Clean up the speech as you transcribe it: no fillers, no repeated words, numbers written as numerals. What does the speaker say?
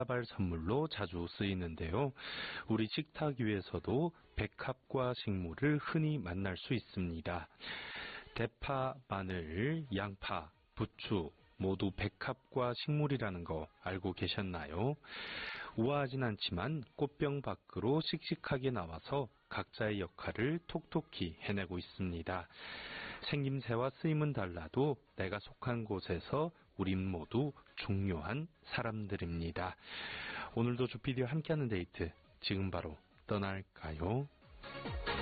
다발 선물로 자주 쓰이는데요. 우리 식탁 위에서도 백합과 식물을 흔히 만날 수 있습니다. 대파, 마늘, 양파, 부추 모두 백합과 식물이라는 거 알고 계셨나요? 우아하진 않지만 꽃병 밖으로 씩씩하게 나와서 각자의 역할을 톡톡히 해내고 있습니다. 생김새와 쓰임은 달라도 내가 속한 곳에서 우린 모두 중요한 사람들입니다. 오늘도 조피디와 함께하는 데이트 지금 바로 떠날까요?